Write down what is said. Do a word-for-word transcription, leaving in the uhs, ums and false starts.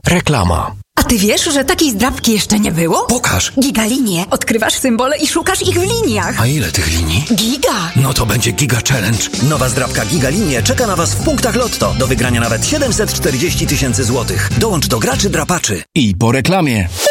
Reklama. A ty wiesz, że takiej zdrabki jeszcze nie było? Pokaż. Gigalinie. Odkrywasz symbole i szukasz ich w liniach. A ile tych linii? Giga. No to będzie Giga Challenge. Nowa zdrabka Gigalinie czeka na Was w punktach Lotto. Do wygrania nawet siedemset czterdzieści tysięcy złotych. Dołącz do graczy drapaczy. I po reklamie.